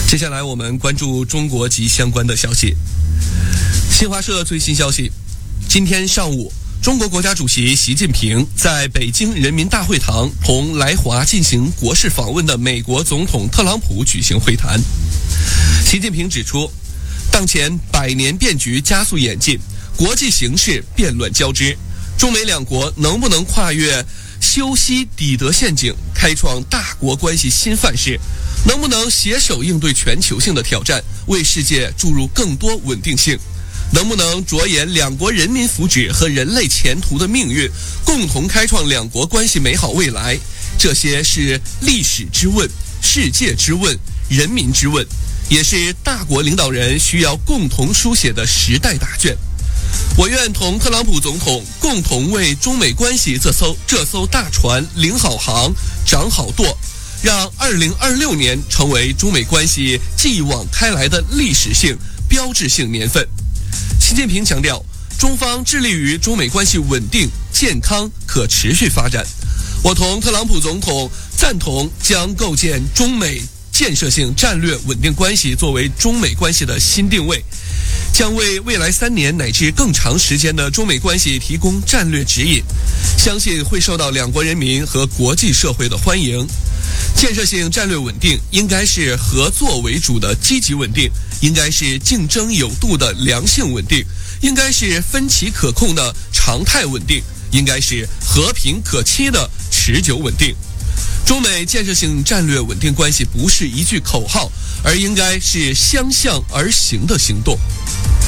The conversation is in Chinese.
接下来我们关注中国及相关的消息。新华社最新消息，今天上午，中国国家主席习近平在北京人民大会堂同来华进行国事访问的美国总统特朗普举行会谈。习近平指出，当前百年变局加速演进，国际形势变乱交织，中美两国能不能跨越修昔底德陷阱，开创大国关系新范式，能不能携手应对全球性的挑战，为世界注入更多稳定性，能不能着眼两国人民福祉和人类前途的命运，共同开创两国关系美好未来，这些是历史之问、世界之问、人民之问，也是大国领导人需要共同书写的时代大卷。我愿同特朗普总统共同为中美关系这艘大船领好航、掌好舵，让2026年成为中美关系继往开来的历史性、标志性年份。习近平强调，中方致力于中美关系稳定、健康、可持续发展。我同特朗普总统赞同将构建中美建设性战略稳定关系作为中美关系的新定位，将为未来3年乃至更长时间的中美关系提供战略指引，相信会受到两国人民和国际社会的欢迎。建设性战略稳定应该是合作为主的积极稳定，应该是竞争有度的良性稳定，应该是分歧可控的常态稳定，应该是和平可期的持久稳定。中美建设性战略稳定关系不是一句口号，而应该是相向而行的行动。